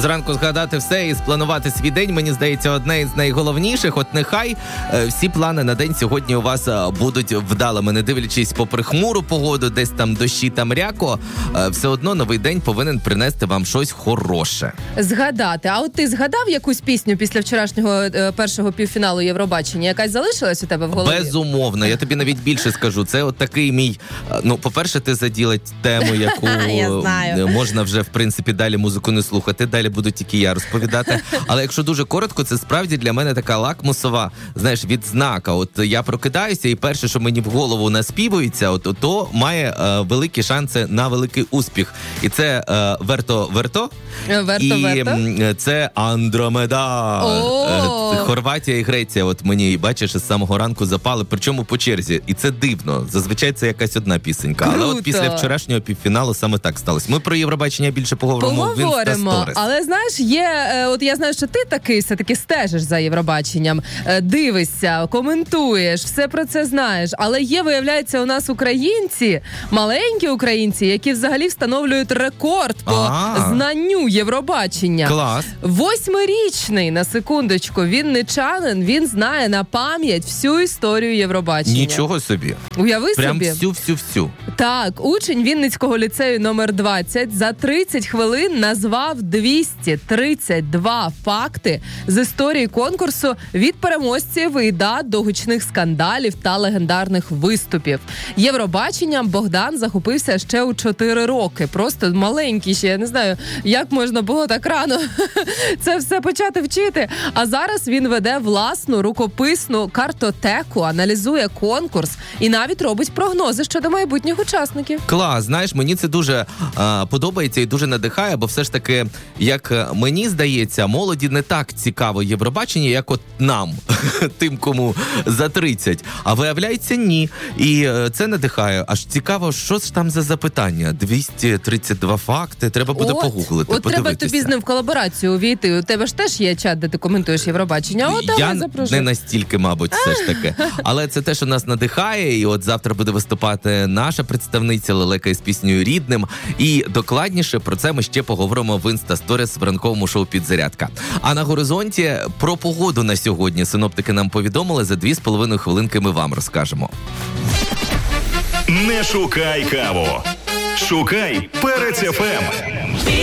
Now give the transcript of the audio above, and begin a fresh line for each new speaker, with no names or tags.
зранку згадати все і спланувати свій день, мені здається, одне із найголовніших. От нехай всі плани на день сьогодні у вас будуть вдалими, не дивлячись попри хмуру погоду, десь там дощі та мряко, все одно новий день повинен принести вам щось хороше.
Згадати. А от ти згадав якусь пісню після вчорашнього першого півфіналу Євробачення? Якась залишилась у тебе в голові?
Безумовно. Я тобі навіть більше скажу. Це от такий мій... Ну, по-перше, ти заділа тему, яку можна вже, в принципі, далі музику не слухати. Далі буду тільки я розповідати. Але якщо дуже коротко, це справді для мене така лакмусова, знаєш, відзнака. От я прокидаюся, і перше, що мені в голову наспівується, то має великі шанси на великий успіх. І це Верто. І це Андромеда. Хорватія і Греція. От мені, бачиш, з самого ранку запали, причому по черзі. І це дивно. Зазвичай це якась одна пісенька.
Круто.
Але от після вчорашнього півфіналу саме так сталося. Ми про Євробачення більше поговоримо в Інстасторіс.
Але знаєш, от я знаю, що ти такий все-таки стежиш за Євробаченням, дивишся, коментуєш, все про це знаєш. Але є, виявляється, у нас українці, маленькі українці, які взагалі встановлюють рекорд по знанню Євробачення.
Клас.
8-річний, на секундочку, вінничанин, він знає на пам'ять всю історію Євробачення.
Нічого собі.
Уяви
прям
собі.
Всю.
Так, учень Вінницького ліцею номер 20 за 30 хвилин назвав 232 факти з історії конкурсу від переможців і дат до гучних скандалів та легендарних виступів. Євробаченням Богдан захопився ще у 4 роки. Просто маленький ще, я не знаю, як можна було так рано це все почати вчити. А зараз він веде власну рукописну картотеку, аналізує конкурс і навіть робить прогнози щодо майбутніх учасників.
Клас, знаєш, мені це дуже подобається і дуже надихає, бо все ж таки, як мені здається, молоді не так цікаво Євробачення, як от нам, тим, кому за 30. А виявляється, ні. І це надихає. Аж цікаво, що ж там за запитання? 232 факти, треба буде погуглити,
подивитися. Треба тобі з ним в колаборацію увійти. У тебе ж теж є чат, де ти коментуєш Євробачення.
Я не настільки, мабуть, все ж таки. Але це те, що нас надихає, і от завтра буде виступати наша представниця Лелека із піснею «Рідним». І докладніше про це ми ще поговоримо в Інстасторіс в ранковому шоу «Підзарядка». А на горизонті про погоду на сьогодні синоптики нам повідомили, за 2,5 хвилинки ми вам розкажемо.
Не шукай каву. Шукай Перець ФМ.